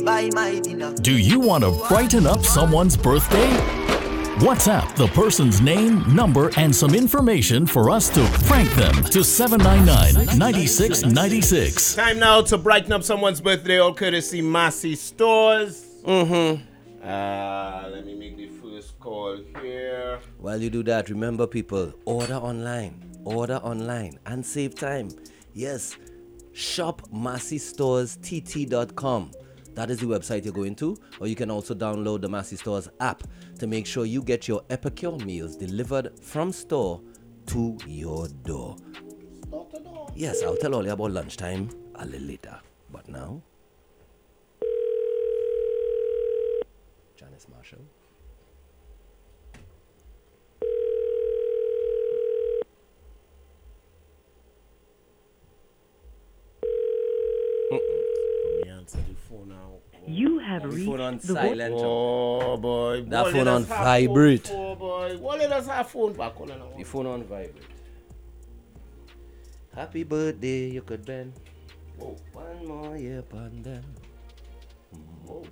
Buy my dinner. Do you want to brighten up someone's birthday? WhatsApp the person's name, number, and some information for us to prank them to 799-9696. Time now to brighten up someone's birthday, all courtesy Massey Stores. Let me make the first call here. While you do that, remember people, order online, and save time. Yes, shop MasseyStoresTT.com. That is the website you're going to, or you can also download the Massey Stores app to make sure you get your Epicure meals delivered from store to your door. Yes, I'll tell all you about lunchtime a little later. But now, Janice Marshall. You have reached phone on the silent. Oh boy. That Boy, phone let on us have vibrate. phone, oh boy. What let us have phone back on now? The phone on vibrate. Happy birthday, you could bend. Whoa. One more year upon them. Whoa.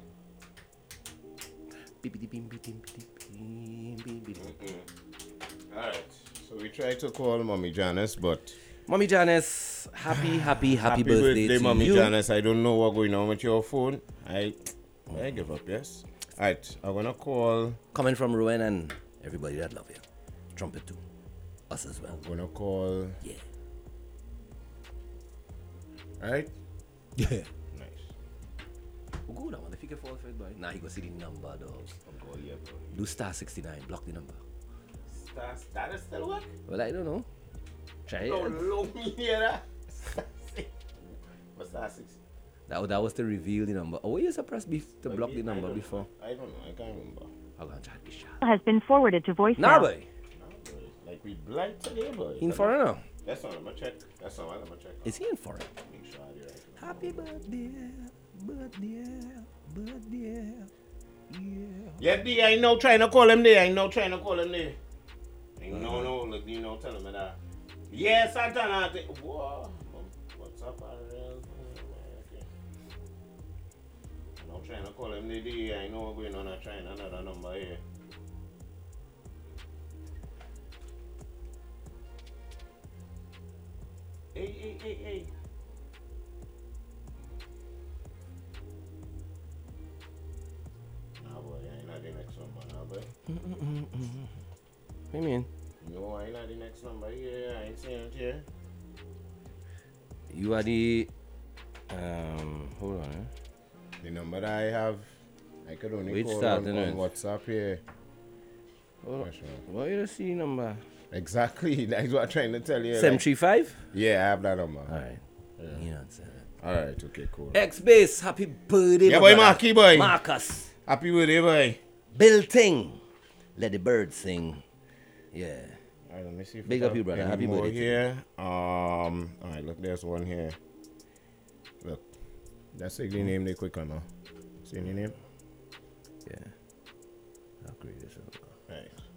Alright. So we tried to call Mommy Janice, but Mommy Janice, happy birthday to Mommy you. Janice. I don't know what's going on with your phone. I give up, yes. Alright, I'm gonna call. Coming from Rowan and everybody that love you. Trumpet too. Us as well. I'm gonna call. Yeah. Alright? Yeah. Nice. Oh, good. I wonder if you can fall for it, boy. Nah, you go see the number, dog. Oh, yeah, bro. Do star 69. Block the number. That is still work? Well, I don't know. Try it. No, look me here. What's that? 6? That was to reveal the number. Oh, you suppressed to block the number before. I don't know. I can't remember. I'm gonna try to be sharp. has been forwarded to voicemail. Nah, boy. Like we blind today, boy. In foreigner. That's not. I'm gonna check. That's not. I'm gonna check. Is he in foreign? Make sure I do right. Happy birthday. Yeah, D, I know trying to call him there. I know trying to call him there. No, look, you know, tell him that. Yeah, Santana. Whoa. What's up, Ariel? Okay. I'm trying to call him there, D. I know we're going on trying another number here. Hey. Nah, boy, I ain't not the next number, nah, boy. What do you mean? No, I ain't not the next number here. I ain't saying it here. You are the hold on. The number that I have, I could only Which call start, on innit? WhatsApp here. Hold on. For sure. What you see number? Exactly, that's what I'm trying to tell you. 735? Yeah, I have that number. Alright. You answer that. Alright, okay, cool. X-Base, happy birthday. Yeah, my boy, brother. Marky, boy. Marcus. Happy birthday, boy. Bill Ting. Let the birds sing. Yeah. Alright, let me see if Big we up have you, brother. any Happy more birthday to here. Alright, look, there's one here. Look, that's the name they quick on now. See any name? Yeah. How great is it? Right.